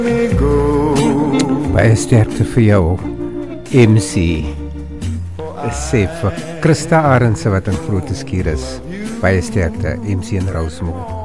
Baie sterkte vir jou, MC. Sê vir Christa Arendse wat in Grote Skuur is. Baie sterkte, MC en Rosemore.